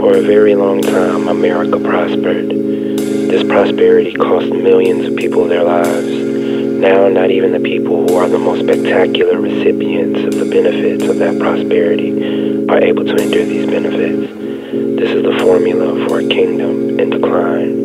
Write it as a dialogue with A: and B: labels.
A: For a very long time, America prospered. This prosperity cost millions of people their lives. Now, not even the people who are the most spectacular recipients of the benefits of that prosperity are able to endure these benefits. This is the formula for a kingdom in decline.